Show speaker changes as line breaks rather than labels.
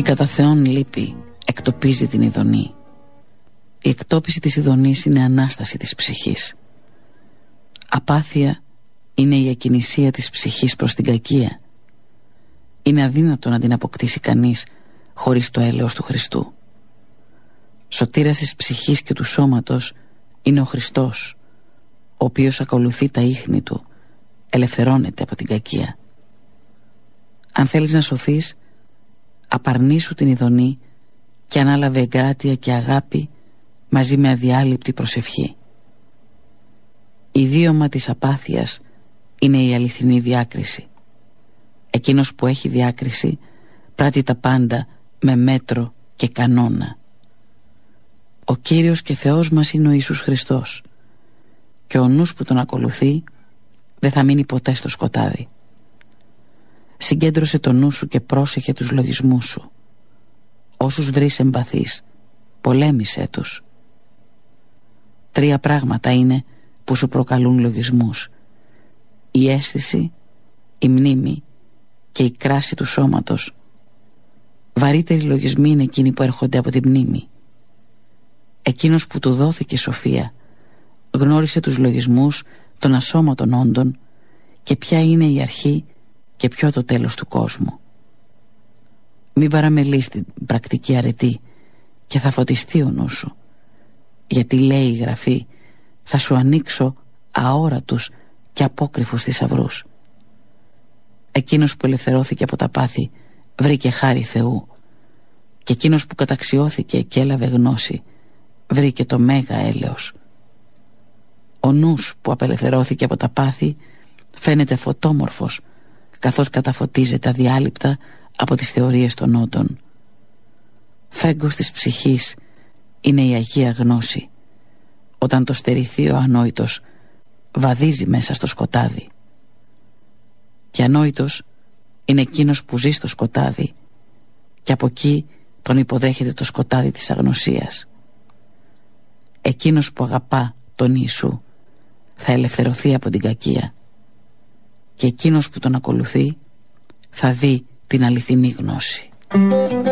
κατά Θεόν λύπη εκτοπίζει την ειδονή. Η εκτόπιση της ειδονής είναι ανάσταση της ψυχής. Απάθεια είναι η ακινησία της ψυχής προς την κακία. Είναι αδύνατο να την αποκτήσει κανείς χωρίς το έλεος του Χριστού. Σωτήρας της ψυχής και του σώματος είναι ο Χριστός, ο οποίος ακολουθεί τα ίχνη του, ελευθερώνεται από την κακία. Αν θέλεις να σωθείς, απαρνήσου την ειδονή και ανάλαβε εγκράτεια και αγάπη μαζί με αδιάλειπτη προσευχή. Ιδίωμα της απάθειας είναι η αληθινή διάκριση. Εκείνος που έχει διάκριση πράττει τα πάντα με μέτρο και κανόνα. Ο Κύριος και Θεός μας είναι ο Ιησούς Χριστός και ο νους που τον ακολουθεί δεν θα μείνει ποτέ στο σκοτάδι. Συγκέντρωσε το νου σου και πρόσεχε τους λογισμούς σου. Όσους βρεις εμπαθείς, πολέμησέ τους. 3 πράγματα είναι που σου προκαλούν λογισμούς: η αίσθηση, η μνήμη και η κράση του σώματος. Βαρύτεροι λογισμοί είναι εκείνοι που έρχονται από τη μνήμη. Εκείνος που του δόθηκε σοφία γνώρισε τους λογισμούς των ασώματων όντων και ποια είναι η αρχή και ποιο το τέλος του κόσμου. Μην παραμελείς την πρακτική αρετή και θα φωτιστεί ο νους σου, γιατί λέει η Γραφή, θα σου ανοίξω αόρατους και απόκρυφους θησαυρούς. Εκείνος που ελευθερώθηκε από τα πάθη βρήκε χάρη Θεού, και εκείνος που καταξιώθηκε και έλαβε γνώση βρήκε το μέγα έλεος. Ο νους που απελευθερώθηκε από τα πάθη φαίνεται φωτόμορφος, καθώς καταφωτίζεται αδιάλειπτα από τις θεωρίες των όντων. Φέγγος της ψυχής είναι η Αγία Γνώση. Όταν το στερηθεί ο ανόητος, βαδίζει μέσα στο σκοτάδι. Και ανόητος είναι εκείνος που ζει στο σκοτάδι και από εκεί τον υποδέχεται το σκοτάδι της αγνωσίας. Εκείνος που αγαπά τον Ιησού θα ελευθερωθεί από την κακία, και εκείνος που τον ακολουθεί θα δει την αληθινή γνώση.